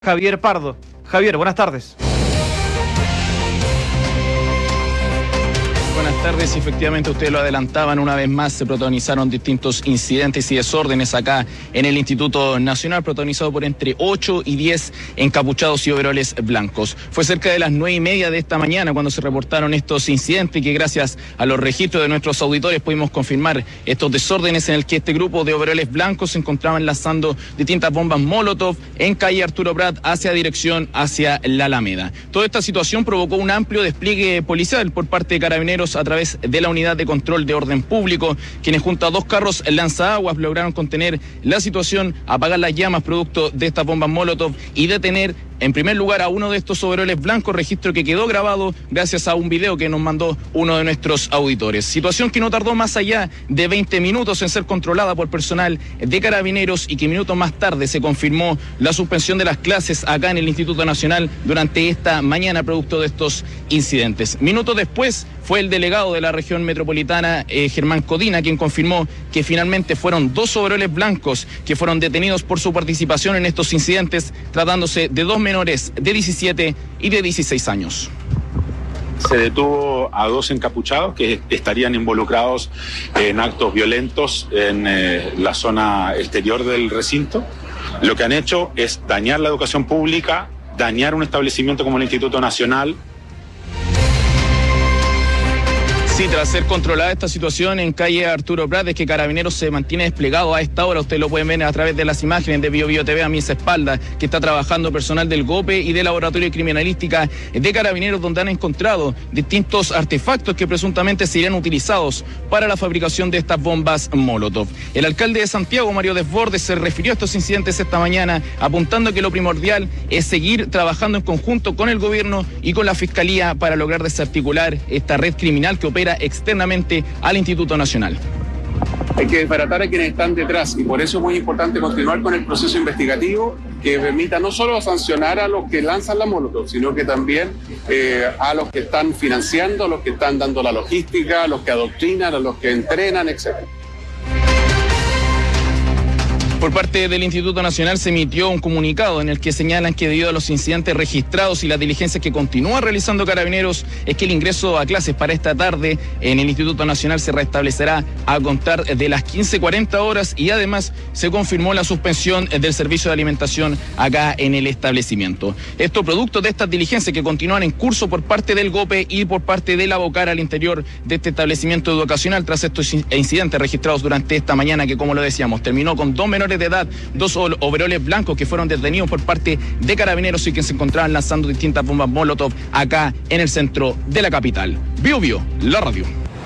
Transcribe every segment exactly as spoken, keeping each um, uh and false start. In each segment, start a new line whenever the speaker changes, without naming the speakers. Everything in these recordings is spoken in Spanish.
Javier Pardo. Javier, buenas tardes.
Buenas tardes, efectivamente ustedes lo adelantaban, una vez más se protagonizaron distintos incidentes y desórdenes acá en el Instituto Nacional, protagonizado por entre ocho y diez encapuchados y overoles blancos. Fue cerca de las nueve y media de esta mañana cuando se reportaron estos incidentes y que gracias a los registros de nuestros auditores pudimos confirmar estos desórdenes en el que este grupo de overoles blancos se encontraban lanzando distintas bombas Molotov en calle Arturo Prat hacia dirección hacia la Alameda. Toda esta situación provocó un amplio despliegue policial por parte de Carabineros a través de la Unidad de Control de Orden Público, quienes junto a dos carros lanzaguas lograron contener la situación, apagar las llamas producto de estas bombas Molotov y detener en primer lugar a uno de estos overoles blancos, registro que quedó grabado gracias a un video que nos mandó uno de nuestros auditores. Situación que no tardó más allá de veinte minutos en ser controlada por personal de Carabineros y que minutos más tarde se confirmó la suspensión de las clases acá en el Instituto Nacional durante esta mañana producto de estos incidentes. Minutos después fue el delegado de la región metropolitana, eh, Germán Codina, quien confirmó que finalmente fueron dos overoles blancos que fueron detenidos por su participación en estos incidentes, tratándose de dos menores de diecisiete y de dieciséis años.
Se detuvo a dos encapuchados que estarían involucrados en actos violentos en eh, la zona exterior del recinto. Lo que han hecho es dañar la educación pública, dañar un establecimiento como el Instituto Nacional.
Sí, tras ser controlada esta situación en calle Arturo Prat, es que Carabineros se mantiene desplegado a esta hora. Ustedes lo pueden ver a través de las imágenes de Bio Bio T V a mis espaldas, que está trabajando personal del GOPE y del Laboratorio de Criminalística de Carabineros, donde han encontrado distintos artefactos que presuntamente serían utilizados para la fabricación de estas bombas Molotov. El alcalde de Santiago, Mario Desbordes, se refirió a estos incidentes esta mañana, apuntando que lo primordial es seguir trabajando en conjunto con el gobierno y con la Fiscalía para lograr desarticular esta red criminal que opera externamente al Instituto Nacional.
Hay que desbaratar a quienes están detrás y por eso es muy importante continuar con el proceso investigativo que permita no solo sancionar a los que lanzan la Molotov, sino que también eh, a los que están financiando, a los que están dando la logística, a los que adoctrinan, a los que entrenan, etcétera.
Por parte del Instituto Nacional se emitió un comunicado en el que señalan que debido a los incidentes registrados y las diligencias que continúa realizando Carabineros, es que el ingreso a clases para esta tarde en el Instituto Nacional se restablecerá a contar de las quince cuarenta horas y además se confirmó la suspensión del servicio de alimentación acá en el establecimiento. Esto producto de estas diligencias que continúan en curso por parte del GOPE y por parte de la Bocar al interior de este establecimiento educacional tras estos incidentes registrados durante esta mañana que, como lo decíamos, terminó con dos menores de edad, dos overoles blancos que fueron detenidos por parte de Carabineros y que se encontraban lanzando distintas bombas Molotov acá en el centro de la capital. Bio Bio, la radio.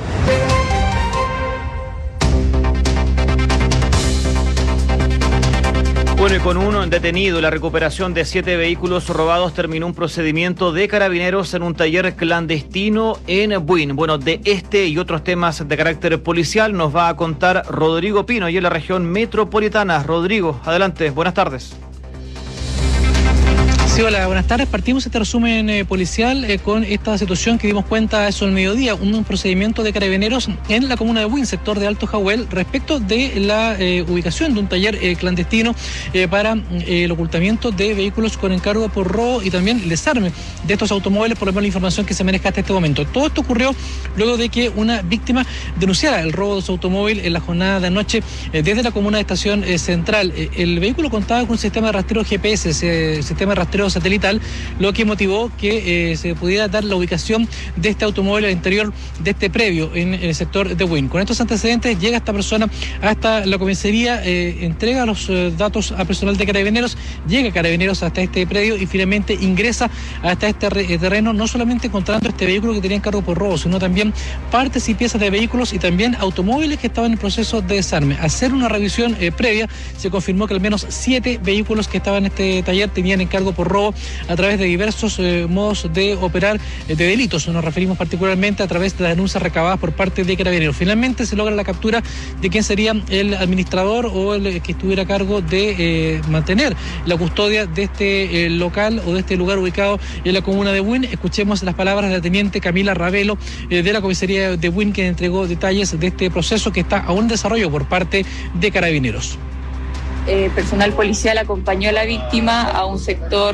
Bueno, y con uno detenido, la recuperación de siete vehículos robados terminó un procedimiento de Carabineros en un taller clandestino en Buin. Bueno, de este y otros temas de carácter policial nos va a contar Rodrigo Pino y en la región metropolitana. Rodrigo, adelante, buenas tardes.
Sí, hola, buenas tardes. Partimos este resumen eh, policial eh, con esta situación que dimos cuenta eso al mediodía, un, un procedimiento de Carabineros en la comuna de Buin, sector de Alto Jahuel, respecto de la eh, ubicación de un taller eh, clandestino eh, para eh, el ocultamiento de vehículos con encargo por robo y también el desarme de estos automóviles, por lo menos la información que se maneja hasta este momento. Todo esto ocurrió luego de que una víctima denunciara el robo de su automóvil en la jornada de anoche eh, desde la comuna de Estación eh, Central. Eh, el vehículo contaba con un sistema de rastreo G P S, ese sistema de rastreo satelital, lo que motivó que eh, se pudiera dar la ubicación de este automóvil al interior de este predio en el sector de Buin. Con estos antecedentes llega esta persona hasta la comisaría, eh, entrega los eh, datos a personal de Carabineros, llega Carabineros hasta este predio y finalmente ingresa hasta este re- terreno, no solamente encontrando este vehículo que tenía encargo por robo, sino también partes y piezas de vehículos y también automóviles que estaban en proceso de desarme. Al hacer una revisión eh, previa, se confirmó que al menos siete vehículos que estaban en este taller tenían encargo por robo a través de diversos eh, modos de operar eh, de delitos. Nos referimos particularmente a través de las denuncias recabadas por parte de Carabineros. Finalmente se logra la captura de quién sería el administrador o el que estuviera a cargo de eh, mantener la custodia de este eh, local o de este lugar ubicado en la comuna de Buin. Escuchemos las palabras de la teniente Camila Ravelo eh, de la comisaría de Buin, que entregó detalles de este proceso que está aún en desarrollo por parte de Carabineros.
eh, personal policial acompañó a la víctima a un sector